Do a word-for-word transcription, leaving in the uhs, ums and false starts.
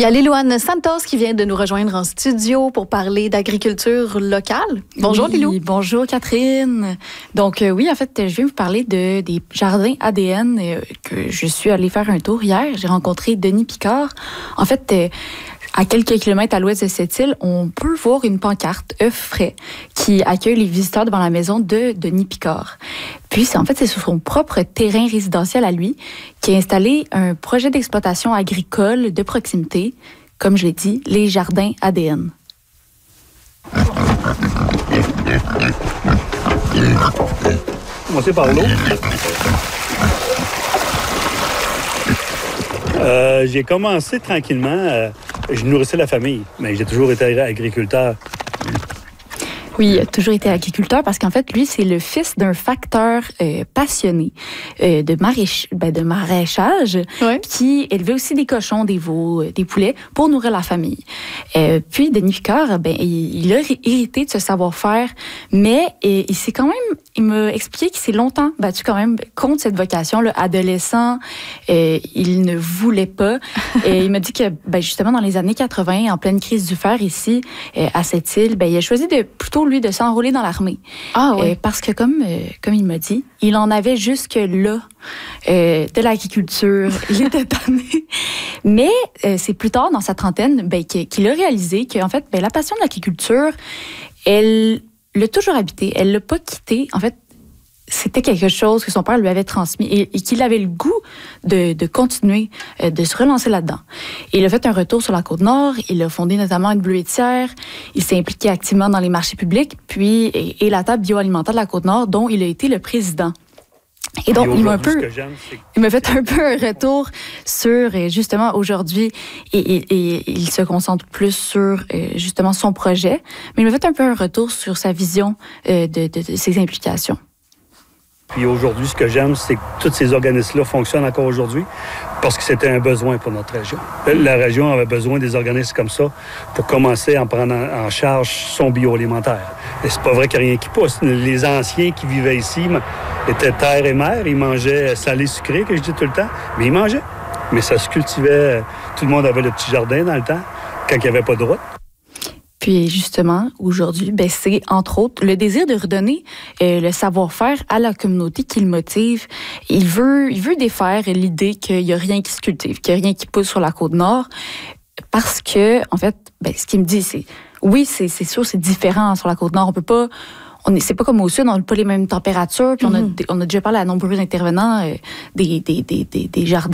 Il y a Lilouane Santos qui vient de nous rejoindre en studio pour parler d'agriculture locale. Bonjour oui, Lilou. Bonjour Catherine. Donc euh, oui, en fait, je viens vous parler de, des jardins A D N euh, que je suis allée faire un tour hier. J'ai rencontré Denis Picard. En fait, euh, à quelques kilomètres à l'ouest de cette île, on peut voir une pancarte œufs frais qui accueille les visiteurs devant la maison de Denis Picard. Puis, c'est, en fait, c'est sur son propre terrain résidentiel à lui qui a installé un projet d'exploitation agricole de proximité, comme je l'ai dit, les jardins A D N. Commencer par l'eau. Euh, j'ai commencé tranquillement. Euh, je nourrissais la famille, mais j'ai toujours été agriculteur. Oui, il a toujours été agriculteur parce qu'en fait, lui, c'est le fils d'un facteur euh, passionné euh, de, maraîch- ben, de maraîchage Ouais. qui élevait aussi des cochons, des veaux, euh, des poulets pour nourrir la famille. Euh, puis, Denis Picard, ben, il, il a hérité de ce savoir-faire, mais euh, il s'est quand même, il m'a expliqué qu'il s'est longtemps battu quand même contre cette vocation-là. Adolescent, euh, il ne voulait pas. Et il m'a dit que, ben, justement, dans les années quatre-vingts, en pleine crise du fer ici, euh, à cette île, ben, il a choisi de plutôt lui de s'enrôler dans l'armée. Ah oui. Euh, parce que comme, euh, comme il m'a dit, il en avait jusque-là euh, de l'agriculture. Il était tanné. Mais euh, c'est plus tard, dans sa trentaine, ben, qu'il, qu'il a réalisé qu'en fait, ben, la passion de l'agriculture, elle l'a toujours habité. Elle l'a pas quitté. En fait, c'était quelque chose que son père lui avait transmis et, et qu'il avait le goût de, de continuer, euh, de se relancer là-dedans. Et il a fait un retour sur la Côte-Nord, il a fondé notamment une bleuetière, il s'est impliqué activement dans les marchés publics, puis et, et la table bioalimentaire de la Côte-Nord, dont il a été le président. Et donc, Et il m'a un peu, ce que j'aime, c'est... il m'a fait un peu un retour sur, justement, aujourd'hui, et, et, et il se concentre plus sur, justement, son projet, mais il m'a fait un peu un retour sur sa vision euh, de, de, de ses implications. Puis aujourd'hui, ce que j'aime, c'est que tous ces organismes-là fonctionnent encore aujourd'hui parce que c'était un besoin pour notre région. La région avait besoin des organismes comme ça pour commencer à prendre en charge son bioalimentaire. Et c'est pas vrai qu'il n'y a rien qui pousse. Les anciens qui vivaient ici étaient terre et mer. Ils mangeaient salé sucré, que je dis tout le temps, mais ils mangeaient. Mais ça se cultivait. Tout le monde avait le petit jardin dans le temps, quand il n'y avait pas de route. Puis justement, aujourd'hui, ben, c'est entre autres le désir de redonner euh, le savoir-faire à la communauté qui le motive. Il veut, il veut défaire l'idée qu'il n'y a rien qui se cultive, qu'il n'y a rien qui pousse sur la Côte-Nord, parce que, en fait, ben, ce qu'il me dit, c'est, oui, c'est, c'est sûr, c'est différent sur la Côte-Nord. On peut pas, on est, c'est pas comme au Sud, on n'a pas les mêmes températures. Puis mm-hmm. on a, on a déjà parlé à nombreux intervenants euh, des, des, des, des, des jardins.